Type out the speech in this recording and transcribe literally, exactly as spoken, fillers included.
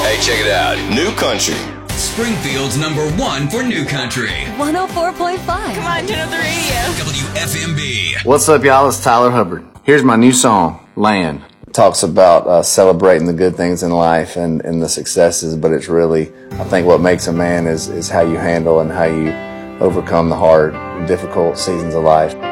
Hey, check it out. New Country. Springfield's number one for New Country. one oh four point five. Come on, turn up the radio. W F M B. What's up, y'all? It's Tyler Hubbard. Here's my new song, Land. It talks about uh, celebrating the good things in life and, and the successes, but it's really, I think what makes a man is, is how you handle and how you overcome the hard, difficult seasons of life.